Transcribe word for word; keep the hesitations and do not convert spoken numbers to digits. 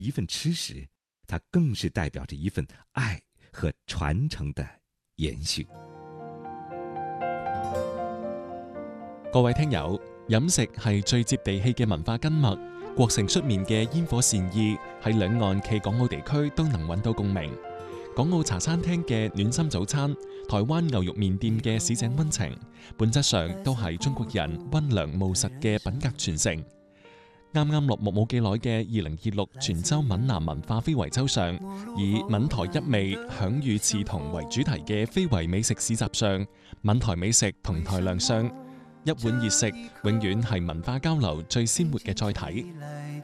一份吃食，它更是代表着一份爱和傳承的延續。 各位聽友，飲食係最接地氣嘅文化根脈，國情出面嘅煙火善意喺兩岸暨港澳地區都能揾到共鳴。港澳茶餐廳嘅暖心早餐，台灣牛肉麵店嘅市井溫情，本質上都係中國人溫良務實嘅品格傳承。啱啱落幕冇幾耐嘅二零二六泉州閩南文化非遺週上，以閩台一味享與刺同為主題嘅非遺美食市集上，閩台美食同台亮相，一碗熱食永遠係文化交流最鮮活嘅載體。